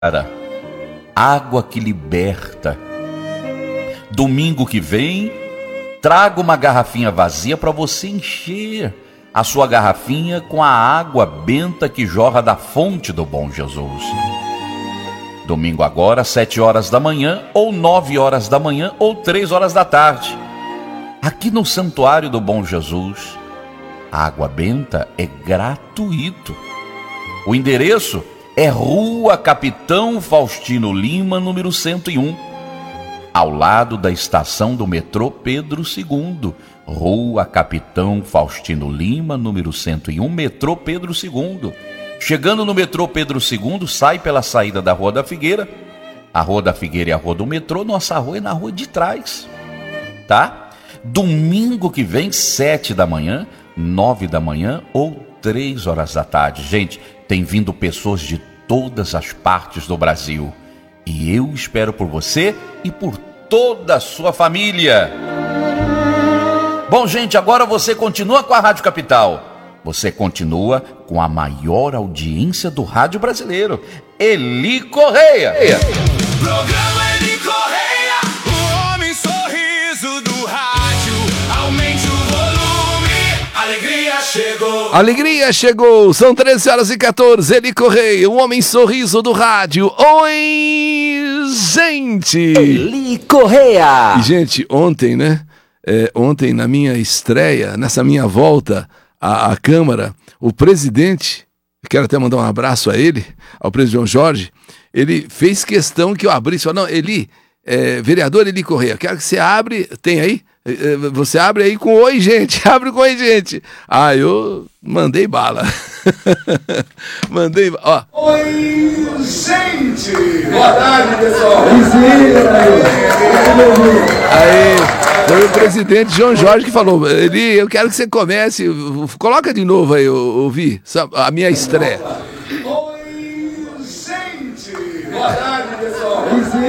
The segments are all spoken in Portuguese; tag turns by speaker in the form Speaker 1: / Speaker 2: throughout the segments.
Speaker 1: água que liberta. Domingo que vem, trago uma garrafinha vazia para você encher a sua garrafinha com a água benta que jorra da fonte do Bom Jesus. Domingo agora, 7 horas da manhã, ou 9 horas da manhã, ou 3 horas da tarde. Aqui no Santuário do Bom Jesus, a água benta é gratuito. O endereço é Rua Capitão Faustino Lima, número 101, ao lado da estação do metrô Pedro II. Rua Capitão Faustino Lima, número 101, metrô Pedro II. Chegando no metrô Pedro II, sai pela saída da Rua da Figueira. A Rua da Figueira e a Rua do metrô, nossa rua é na rua de trás, tá? Domingo que vem, 7 da manhã, 9 da manhã ou 3 horas da tarde. Gente, tem vindo pessoas de todas as partes do Brasil. E eu espero por você e por toda a sua família. Bom, gente, agora você continua com a Rádio Capital. Você continua com a maior audiência do rádio brasileiro, Eli Correia.
Speaker 2: Programa Eli Correia, o homem sorriso do rádio. Aumente o volume, alegria chegou.
Speaker 3: Alegria chegou, são 13 horas e 14, Eli Correia, o homem sorriso do rádio. Oi, gente!
Speaker 4: Eli Correia!
Speaker 3: E, gente, ontem, né? Ontem, na minha estreia, nessa minha volta à Câmara, o presidente, quero até mandar um abraço a ele, ao presidente João Jorge, ele fez questão que eu abrisse, falou, não, Eli, vereador Eli Correia, quero que você abre, tem aí? Você abre aí com oi, gente, abre com oi, gente. Ah, eu mandei bala. Mandei, ó.
Speaker 2: Oi, gente! Boa tarde, pessoal!
Speaker 3: Aí, foi o presidente João Jorge que falou, Eli, eu quero que você comece, coloca de novo aí, eu vi, a minha estreia.
Speaker 2: Oi, gente! Boa tarde, pessoal!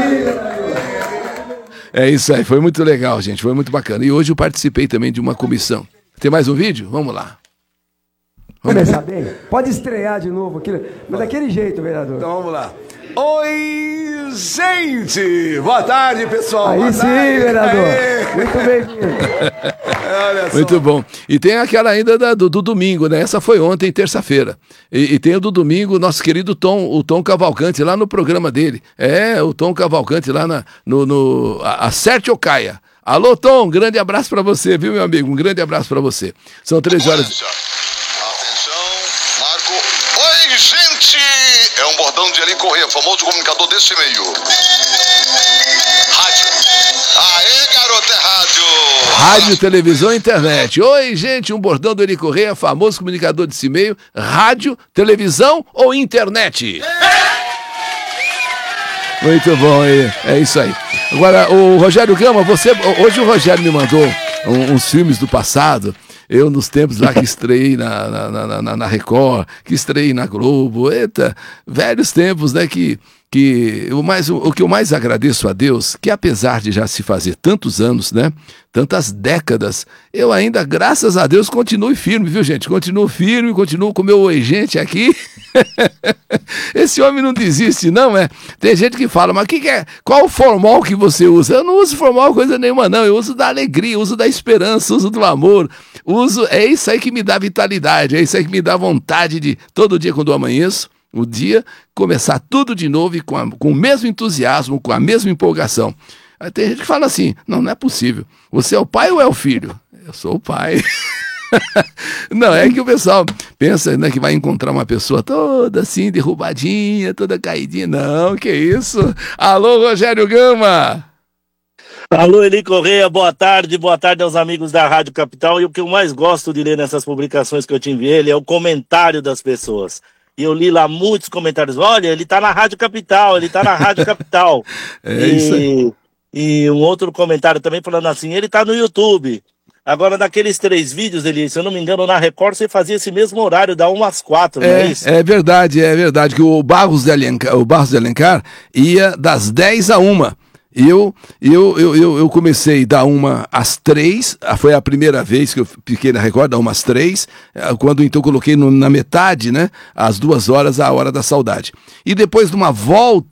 Speaker 3: É isso aí, foi muito legal, gente, foi muito bacana. E hoje eu participei também de uma comissão. Tem mais um vídeo? Vamos lá.
Speaker 5: Começar bem? Pode estrear de novo aqui, mas daquele jeito, vereador.
Speaker 3: Então vamos lá. Oi, gente! Boa tarde, pessoal!
Speaker 5: Aí
Speaker 3: Boa
Speaker 5: sim,
Speaker 3: tarde.
Speaker 5: vereador!
Speaker 3: Aê.
Speaker 5: Muito bem-vindo!
Speaker 3: Olha só. Muito bom. E tem aquela ainda do domingo, né? Essa foi ontem, terça-feira. E tem o do domingo, nosso querido Tom, o Tom Cavalcante, lá no programa dele. O Tom Cavalcante lá Acerte ou Caia. Alô, Tom, grande abraço pra você, viu, meu amigo? Um grande abraço pra você. São 13 horas...
Speaker 6: Atenção, Marco. Oi, gente! É um bordão de Eli Correia, famoso comunicador desse meio. Rádio. Aê, garoto, é rádio.
Speaker 3: Rádio, televisão e internet. Oi, gente, um bordão do Eli Correia, famoso comunicador desse meio. Rádio, televisão ou internet? Muito bom, é isso aí. Agora, o Rogério Gama, hoje o Rogério me mandou uns filmes do passado. Eu, nos tempos lá que estreiei na Record, que estreiei na Globo, eita, velhos tempos, né, o que eu mais agradeço a Deus, que apesar de já se fazer tantos anos, né, tantas décadas, eu ainda, graças a Deus, continuo firme, viu, gente? Continuo firme, continuo com o meu oi, gente, aqui. Esse homem não desiste, não, é? Tem gente que fala, mas qual o formal que você usa? Eu não uso formal coisa nenhuma, não. Eu uso da alegria, uso da esperança, uso do amor, é isso aí que me dá vitalidade, é isso aí que me dá vontade de, todo dia quando eu amanheço, o dia, começar tudo de novo e com o mesmo entusiasmo, com a mesma empolgação. Aí tem gente que fala assim, não é possível. Você é o pai ou é o filho? Eu sou o pai. Não, é que o pessoal pensa, né, que vai encontrar uma pessoa toda assim, derrubadinha, toda caidinha. Não, que isso? Alô, Rogério Gama!
Speaker 7: Alô, Eli Correia, boa tarde aos amigos da Rádio Capital. E o que eu mais gosto de ler nessas publicações que eu te enviei é o comentário das pessoas. E eu li lá muitos comentários. Olha, ele tá na Rádio Capital, ele tá na Rádio Capital.
Speaker 3: Isso aí.
Speaker 7: E um outro comentário também falando assim, ele tá no YouTube. Agora, naqueles 3 vídeos, Eli, se eu não me engano, na Record você fazia esse mesmo horário, da 1 às 4, não é isso?
Speaker 3: É verdade, que o Barros de Alencar ia das 10 a 1. Eu comecei da 1 às 3, foi a primeira vez que eu fiquei na Record, da 1 às 3, quando então coloquei na metade, né, às 2 horas, a Hora da Saudade. E depois de uma volta